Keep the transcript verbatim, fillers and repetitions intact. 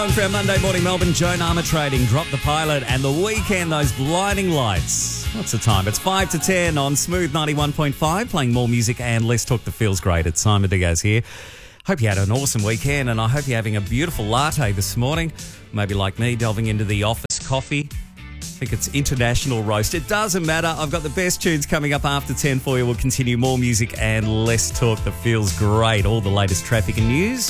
For our Monday morning Melbourne, Joan Armour Trading, Drop the Pilot, and the weekend, those blinding lights. What's the time? It's five to ten on Smooth ninety-one point five, playing more music and less talk that feels great. It's Simon Diaz here. Hope you had an awesome weekend, and I hope you're having a beautiful latte this morning. Maybe like me, delving into the office coffee. I think it's International Roast. It doesn't matter. I've got the best tunes coming up after ten for you. We'll continue more music and less talk that feels great. All the latest traffic and news